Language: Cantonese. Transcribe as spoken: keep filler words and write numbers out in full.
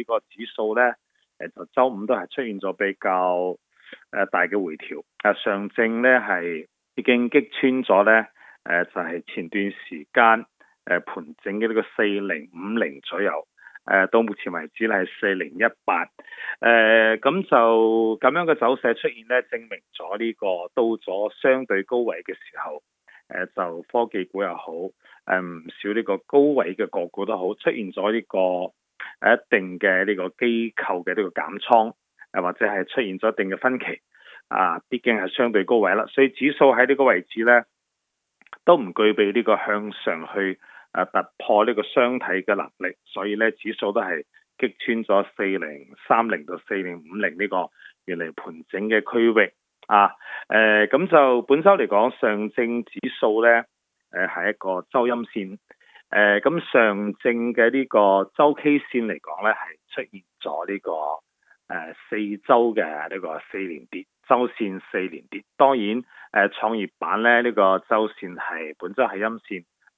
個指數呢，誒就週五都係出現咗比較誒大嘅回調。誒上證呢係已經擊穿咗呢，誒就係、是、前段時間誒盤整嘅呢個四零五零左右。誒到目前為止咧係四零一八。誒咁就咁樣嘅走勢出現呢，證明咗呢個到咗相對高位嘅時候，誒就科技股又好，誒唔少呢個高位嘅個股都好，出現咗呢個誒一定嘅呢個機構嘅呢個減倉，誒或者係出現咗一定嘅分歧。啊，畢竟係相對高位啦，所以指數喺呢個位置呢，都唔具備呢個向上去誒突破呢個雙底嘅能力，所以呢指數都係擊穿咗四零三零到四零五零呢個原嚟盤整嘅區域啊。誒、呃、咁就本周嚟講，上證指數呢誒係、呃、一個周陰線。誒咁、呃、上證嘅呢個周 K 線嚟講呢，係出現咗呢、這個誒、呃、四周嘅呢個四連跌，周線四連跌。當然誒、呃、創業板呢，呢、這個周線係本周係陰線。